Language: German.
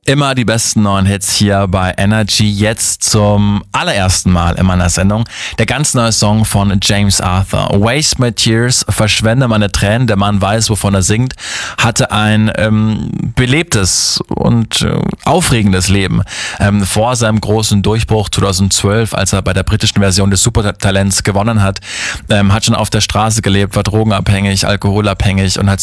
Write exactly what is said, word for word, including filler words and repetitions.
Immer die besten neuen Hits hier bei Energy. Jetzt zum allerersten Mal in meiner Sendung der ganz neue Song von James Arthur. Waste My Tears, verschwende meine Tränen. Der Mann weiß, wovon er singt, hatte ein ähm, belebtes und äh, aufregendes Leben. Ähm, vor seinem großen Durchbruch zweitausendzwölf, als er bei der britischen Version des Supertalents gewonnen hat, ähm, hat schon auf der Straße gelebt, war drogenabhängig, alkoholabhängig und hat